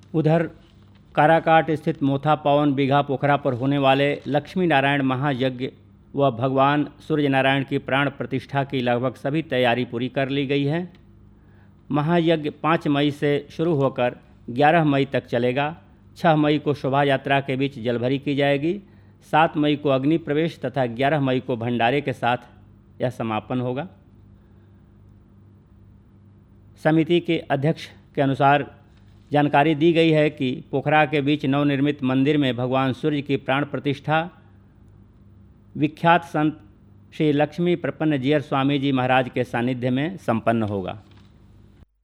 उधर काराकाट स्थित मोथा पावन बीघा पोखरा पर होने वाले लक्ष्मी नारायण महायज्ञ व भगवान सूर्य नारायण की प्राण प्रतिष्ठा की लगभग सभी तैयारी पूरी कर ली गई है। महायज्ञ 5 मई से शुरू होकर 11 मई तक चलेगा। 6 मई को शोभा यात्रा के बीच जलभरी की जाएगी। 7 मई को अग्नि प्रवेश तथा 11 मई को भंडारे के साथ यह समापन होगा। समिति के अध्यक्ष के अनुसार जानकारी दी गई है कि पोखरा के बीच नवनिर्मित मंदिर में भगवान सूर्य की प्राण प्रतिष्ठा विख्यात संत श्री लक्ष्मी प्रपन्न जीयर स्वामी जी महाराज के सानिध्य में संपन्न होगा।